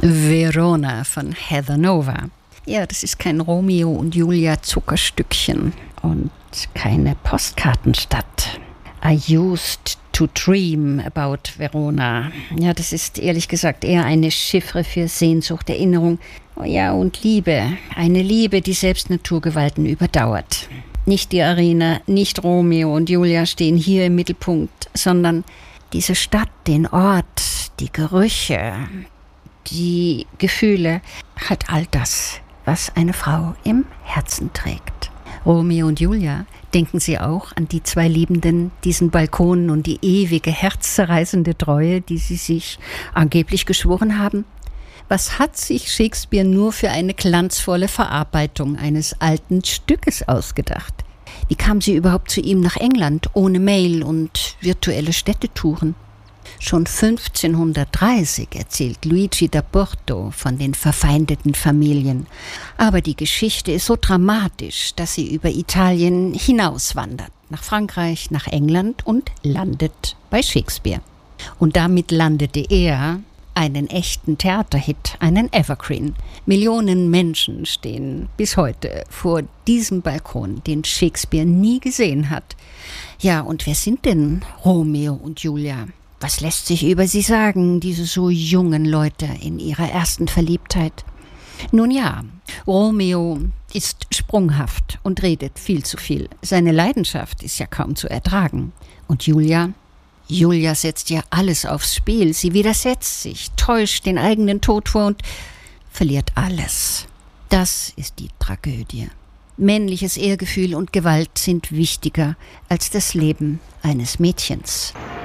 Verona von Heather Nova. Ja, das ist kein Romeo und Julia Zuckerstückchen und keine Postkartenstadt. I used to dream about Verona. Ja, das ist ehrlich gesagt eher eine Chiffre für Sehnsucht, Erinnerung. Oh ja, und Liebe. Eine Liebe, die selbst Naturgewalten überdauert. Nicht die Arena, nicht Romeo und Julia stehen hier im Mittelpunkt, sondern diese Stadt, den Ort, die Gerüche, die Gefühle, halt all das, was eine Frau im Herzen trägt. Romeo und Julia, denken Sie auch an die zwei Liebenden, diesen Balkon und die ewige, herzzerreißende Treue, die sie sich angeblich geschworen haben? Was hat sich Shakespeare nur für eine glanzvolle Verarbeitung eines alten Stückes ausgedacht? Wie kam sie überhaupt zu ihm nach England, ohne Mail und virtuelle Städtetouren? Schon 1530 erzählt Luigi da Porto von den verfeindeten Familien. Aber die Geschichte ist so dramatisch, dass sie über Italien hinauswandert, nach Frankreich, nach England und landet bei Shakespeare. Und damit landete er einen echten Theaterhit, einen Evergreen. Millionen Menschen stehen bis heute vor diesem Balkon, den Shakespeare nie gesehen hat. Ja, und wer sind denn Romeo und Julia? Was lässt sich über sie sagen, diese so jungen Leute in ihrer ersten Verliebtheit? Nun ja, Romeo ist sprunghaft und redet viel zu viel. Seine Leidenschaft ist ja kaum zu ertragen. Und Julia setzt ja alles aufs Spiel. Sie widersetzt sich, täuscht den eigenen Tod vor und verliert alles. Das ist die Tragödie. Männliches Ehrgefühl und Gewalt sind wichtiger als das Leben eines Mädchens.